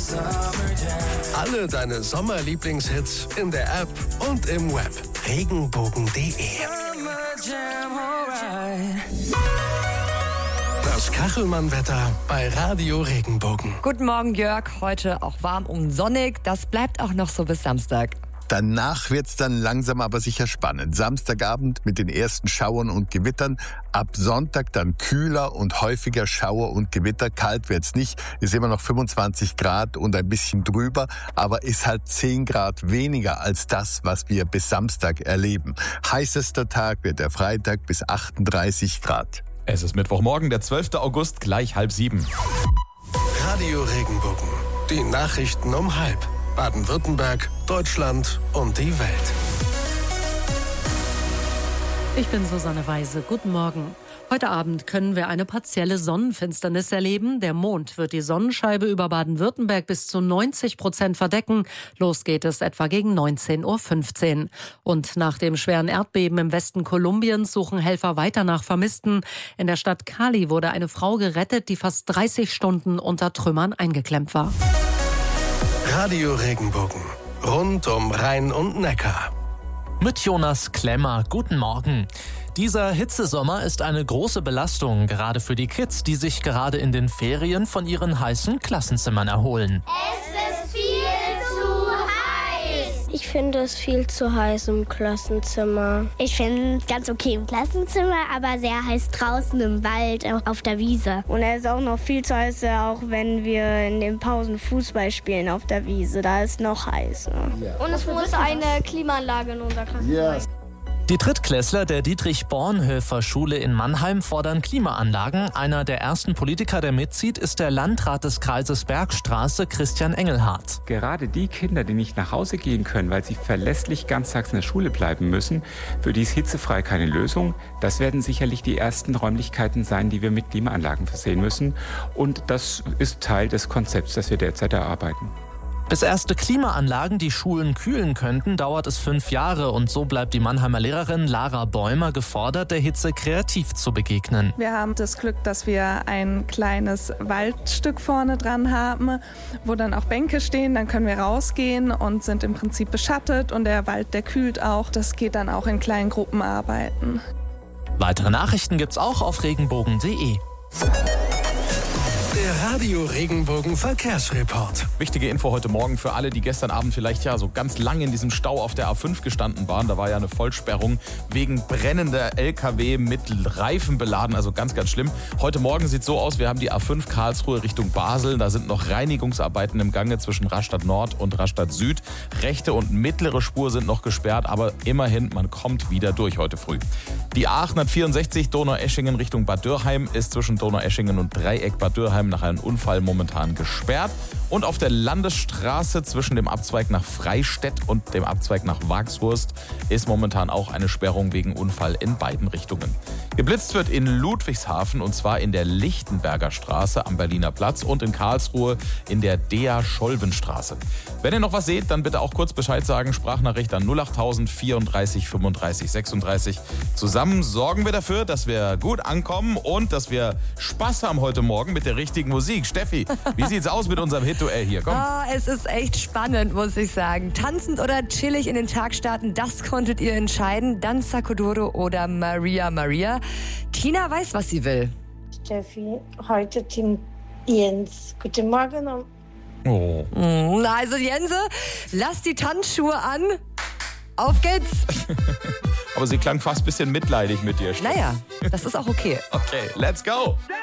Alle deine Sommerlieblingshits in der App und im Web. Regenbogen.de. Das Kachelmann-Wetter bei Radio Regenbogen. Guten Morgen, Jörg. Heute auch warm und sonnig. Das bleibt auch noch so bis Samstag. Danach wird's dann langsam aber sicher spannend. Samstagabend mit den ersten Schauern und Gewittern. Ab Sonntag dann kühler und häufiger Schauer und Gewitter. Kalt wird's nicht. Ist immer noch 25 Grad und ein bisschen drüber. Aber ist halt 10 Grad weniger als das, was wir bis Samstag erleben. Heißester Tag wird der Freitag bis 38 Grad. Es ist Mittwochmorgen, der 12. August, gleich 6:30. Radio Regenbogen. Die Nachrichten um 6:30. Baden-Württemberg, Deutschland und die Welt. Ich bin Susanne Weise. Guten Morgen. Heute Abend können wir eine partielle Sonnenfinsternis erleben. Der Mond wird die Sonnenscheibe über Baden-Württemberg bis zu 90% verdecken. Los geht es etwa gegen 19:15 Uhr. Und nach dem schweren Erdbeben im Westen Kolumbiens suchen Helfer weiter nach Vermissten. In der Stadt Cali wurde eine Frau gerettet, die fast 30 Stunden unter Trümmern eingeklemmt war. Radio Regenbogen. Rund um Rhein und Neckar. Mit Jonas Klemmer. Guten Morgen. Dieser Hitzesommer ist eine große Belastung, gerade für die Kids, die sich gerade in den Ferien von ihren heißen Klassenzimmern erholen. Es ist viel zu heiß. Ich finde es viel zu heiß im Klassenzimmer. Ich finde es ganz okay im Klassenzimmer, aber sehr heiß draußen im Wald, auf der Wiese. Und er ist auch noch viel zu heiß, auch wenn wir in den Pausen Fußball spielen auf der Wiese. Da ist noch heißer. Ja. Und es muss eine Klimaanlage in unserer Klasse sein. Die Drittklässler der Dietrich-Bonhoeffer-Schule in Mannheim fordern Klimaanlagen. Einer der ersten Politiker, der mitzieht, ist der Landrat des Kreises Bergstraße, Christian Engelhardt. Gerade die Kinder, die nicht nach Hause gehen können, weil sie verlässlich ganztags in der Schule bleiben müssen, für die ist hitzefrei keine Lösung. Das werden sicherlich die ersten Räumlichkeiten sein, die wir mit Klimaanlagen versehen müssen. Und das ist Teil des Konzepts, das wir derzeit erarbeiten. Bis erste Klimaanlagen die Schulen kühlen könnten, dauert es 5 Jahre. Und so bleibt die Mannheimer Lehrerin Lara Bäumer gefordert, der Hitze kreativ zu begegnen. Wir haben das Glück, dass wir ein kleines Waldstück vorne dran haben, wo dann auch Bänke stehen. Dann können wir rausgehen und sind im Prinzip beschattet. Und der Wald, der kühlt auch. Das geht dann auch in kleinen Gruppen arbeiten. Weitere Nachrichten gibt's auch auf regenbogen.de. Der Radio Regenbogen Verkehrsreport. Wichtige Info heute Morgen für alle, die gestern Abend vielleicht so ganz lange in diesem Stau auf der A5 gestanden waren. Da war ja eine Vollsperrung wegen brennender LKW mit Reifen beladen, also ganz, ganz schlimm. Heute Morgen sieht es so aus, wir haben die A5 Karlsruhe Richtung Basel. Da sind noch Reinigungsarbeiten im Gange zwischen Rastatt Nord und Rastatt Süd. Rechte und mittlere Spur sind noch gesperrt, aber immerhin, man kommt wieder durch heute früh. Die A864 Donaueschingen Richtung Bad Dürrheim ist zwischen Donaueschingen und Dreieck Bad Dürrheim nach einem Unfall momentan gesperrt. Und auf der Landesstraße zwischen dem Abzweig nach Freistädt und dem Abzweig nach Wagshurst ist momentan auch eine Sperrung wegen Unfall in beiden Richtungen. Geblitzt wird in Ludwigshafen und zwar in der Lichtenberger Straße am Berliner Platz und in Karlsruhe in der Dea-Scholvenstraße. Wenn ihr noch was seht, dann bitte auch kurz Bescheid sagen. Sprachnachricht an 08000 34 35 36. Zusammen sorgen wir dafür, dass wir gut ankommen und dass wir Spaß haben heute Morgen mit der richtigen Musik. Steffi, wie sieht's aus mit unserem Hit-Duell hier? Komm. Oh, es ist echt spannend, muss ich sagen. Tanzend oder chillig in den Tag starten, das konntet ihr entscheiden. Danza Kuduro oder Maria Maria. Tina weiß, was sie will. Steffi, heute Team Jens. Guten Morgen. Oh. Also Jense, lass die Tanzschuhe an. Auf geht's. Aber sie klang fast ein bisschen mitleidig mit dir, Steffi. Naja, das ist auch okay. Okay, let's go.